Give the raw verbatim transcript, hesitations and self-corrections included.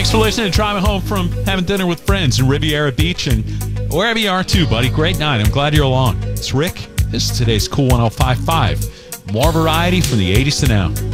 Thanks for listening to driving home from having dinner with friends in Riviera Beach and wherever you are too, buddy. Great night. I'm glad you're along. It's Rick. This is today's Cool one oh five point five. More variety from the eighties to now.